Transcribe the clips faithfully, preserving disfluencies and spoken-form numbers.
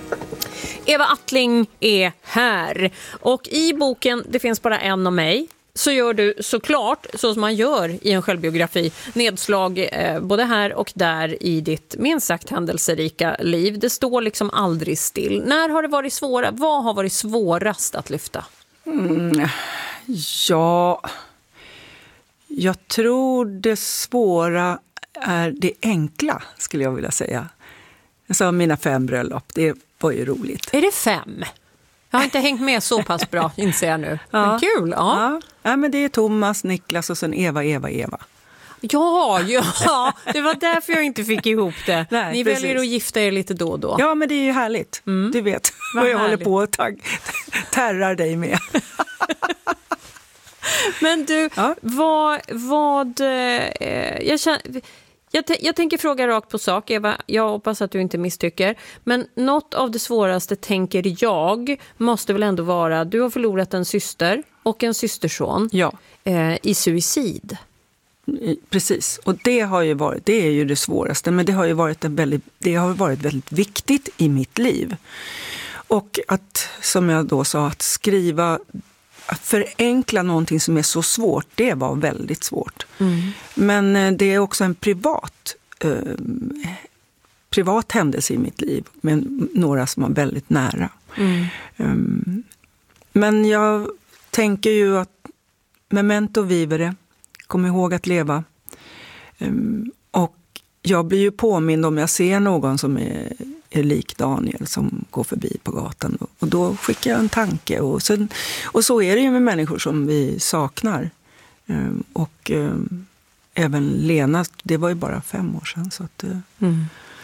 Eva Attling är här. Och i boken Det finns bara en om mig så gör du såklart, så som man gör i en självbiografi, nedslag eh, både här och där i ditt minst sagt händelserika liv. Det står liksom aldrig still. När har det varit svåra? Vad har varit svårast att lyfta? Mm, ja, jag tror det svåra är det enkla, skulle jag vilja säga. Alltså mina fem bröllop, det var ju roligt. Är det fem? Jag har inte hängt med så pass bra, inser jag nu. Ja. Men kul, ja. Ja. Ja, men det är Thomas, Niklas och sen Eva, Eva, Eva. Ja, ja, det var därför jag inte fick ihop det. Nej, Ni precis. väljer att gifta er lite då och då. Ja, men det är ju härligt. Mm. Du vet vad, vad jag härligt. håller på att tag- terrar dig med. Men du, ja. vad... vad eh, jag känner... Jag, t- jag tänker fråga rakt på sak, Eva. Jag hoppas att du inte misstycker. Men något av det svåraste, tänker jag, måste väl ändå vara... Du har förlorat en syster och en systerson ja. eh, i suicid. Precis. Och det har ju varit, det är ju det svåraste. Men det har ju varit, en väldigt, det har varit väldigt viktigt i mitt liv. Och att, som jag då sa, att skriva... Att förenkla någonting som är så svårt, det var väldigt svårt. Mm. Men det är också en privat, eh, privat händelse i mitt liv. Med några som var väldigt nära. Mm. Um, men jag tänker ju att memento vivere, kom ihåg att leva. Um, och jag blir ju påmind om jag ser någon som är... är lik Daniel som går förbi på gatan. Och då skickar jag en tanke. Och, sen, och så är det ju med människor som vi saknar. Um, och um, även Lena, det var ju bara fem år sedan. Så att, mm.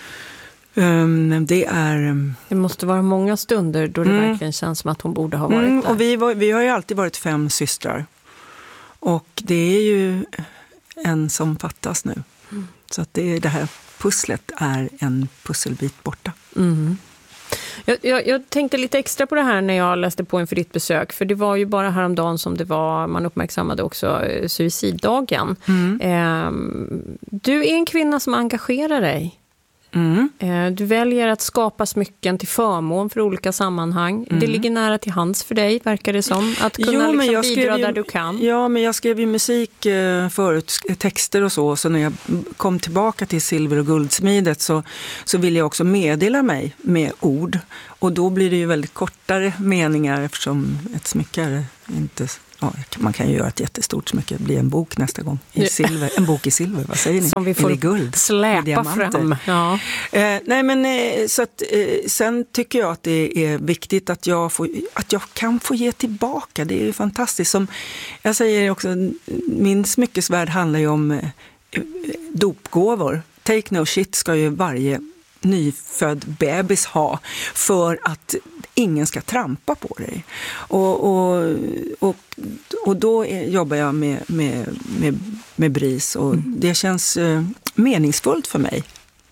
um, det är... Um, det måste vara många stunder då det mm. verkligen känns som att hon borde ha varit mm, där. Och vi, var, vi har ju alltid varit fem systrar. Och det är ju en som fattas nu. Mm. Så att det är det här... Pusslet är en pusselbit borta. Mm. Jag, jag, jag tänkte lite extra på det här när jag läste på inför ditt besök. För det var ju bara häromdagen som det var, man uppmärksammade också eh, suiciddagen. Mm. Eh, du är en kvinna som engagerar dig. Mm. Eh, du väljer att skapa smycken till förmån för olika sammanhang. Mm. Det ligger nära till hands för dig, verkar det som. Att kunna jo, liksom bidra ju, där du kan. Ja, men jag skrev ju musik eh, förut, texter och så. Så när jag kom tillbaka till silver- och guldsmidet så, så ville jag också meddela mig med ord. Och då blir det ju väldigt kortare meningar eftersom ett smycke är inte... Ja, man kan ju göra ett jättestort smycke. Det blir en bok nästa gång. I silver. En bok i silver, vad säger ni? Som vi får Eller guld. Släpa fram. Ja. Eh, nej, men eh, så att, eh, sen tycker jag att det är viktigt att jag, får, att jag kan få ge tillbaka. Det är ju fantastiskt. Som jag säger också, min smyckesvärld handlar ju om eh, dopgåvor. Take no shit ska ju varje nyfödd bebis ha för att ingen ska trampa på dig. Och, och, och, och då är, jobbar jag med, med, med, med BRIS och mm. det känns eh, meningsfullt för mig.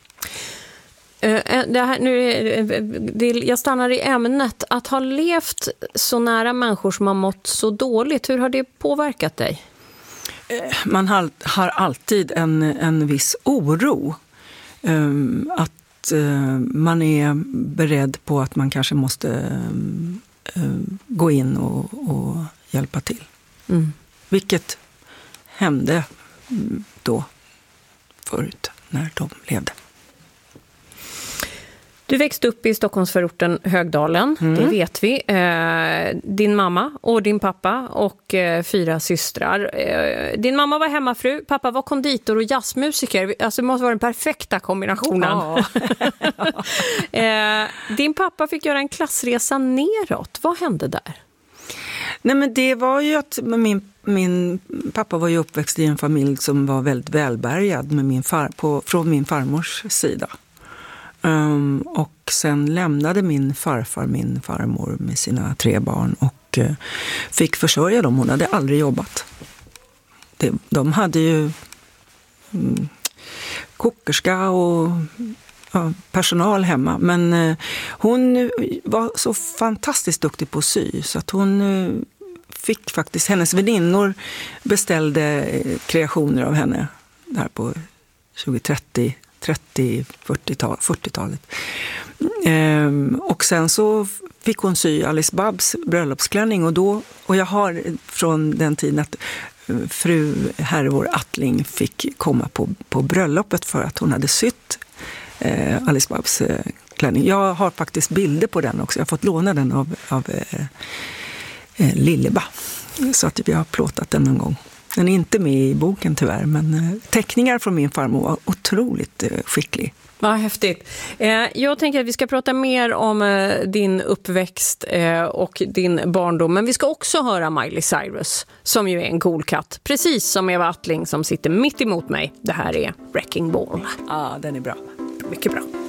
Det här, nu, det, jag stannar i ämnet. Att ha levt så nära människor som har mått så dåligt, hur har det påverkat dig? Man har, har alltid en, en viss oro. Um, att man är beredd på att man kanske måste uh, gå in och, och hjälpa till. Mm. Vilket hände då förut när de levde. Du växte upp i Stockholmsförorten Högdalen, mm. det vet vi. Eh, din mamma och din pappa och eh, fyra systrar. Eh, din mamma var hemmafru, pappa var konditor och jazzmusiker. Alltså det måste vara den perfekta kombinationen. Ja. eh, din pappa fick göra en klassresa neråt. Vad hände där? Nej, men det var ju att min, min pappa var ju uppväxt i en familj som var väldigt välbärgad med min far, på, från min farmors sida. Um, och sen lämnade min farfar min farmor med sina tre barn och uh, fick försörja dem. Hon hade aldrig jobbat. Det, de hade ju um, kokerska och uh, personal hemma. Men uh, hon var så fantastiskt duktig på att sy så att hon uh, fick faktiskt, hennes väninnor beställde uh, kreationer av henne där på tjugo trettio trettio-fyrtiotal, fyrtiotalet. Ehm, och sen så fick hon sy Alice Babs bröllopsklänning och, då, och jag har från den tiden att fru Hervor Attling fick komma på, på bröllopet för att hon hade sytt eh, Alice Babs eh, klänning. Jag har faktiskt bilder på den också. Jag har fått låna den av, av eh, eh, Lilleba. Så att vi har plåtat den någon gång. Den är inte med i boken tyvärr, men eh, teckningar från min farmor var otroligt eh, skicklig. Vad häftigt. Eh, jag tänker att vi ska prata mer om eh, din uppväxt eh, och din barndom. Men vi ska också höra Miley Cyrus, som ju är en cool katt. Precis som Eva Attling som sitter mitt emot mig. Det här är Wrecking Ball. Ja, ah, den är bra. Mycket bra.